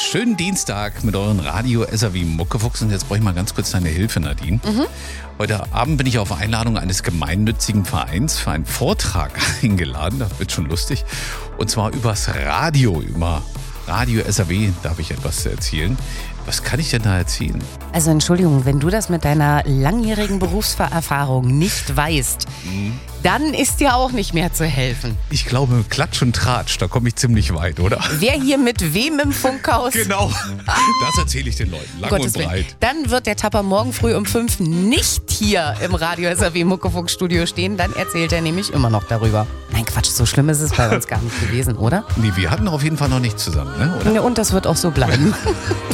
Schönen Dienstag mit euren Radio SAW Muckefuchs. Und jetzt brauche ich mal ganz kurz deine Hilfe, Nadine. Heute Abend bin ich auf Einladung eines gemeinnützigen Vereins für einen Vortrag eingeladen. Das wird schon lustig. Und zwar übers Radio, über Radio SAW darf ich etwas erzählen. Was kann ich denn da erzählen? Also Entschuldigung, wenn du das mit deiner langjährigen Berufserfahrung nicht weißt, dann ist dir auch nicht mehr zu helfen. Ich glaube, Klatsch und Tratsch, da komme ich ziemlich weit, oder? Wer hier mit wem im Funkhaus? Genau, das erzähle ich den Leuten, lang und breit. Dann wird der Tapper morgen früh um 5 nicht hier im Radio SAW Muckefuchs-Studio stehen, dann erzählt er nämlich immer noch darüber. Nein, Quatsch, so schlimm ist es bei uns gar nicht gewesen, oder? Nee, wir hatten auf jeden Fall noch nicht zusammen, ne? Oder? Und das wird auch so bleiben.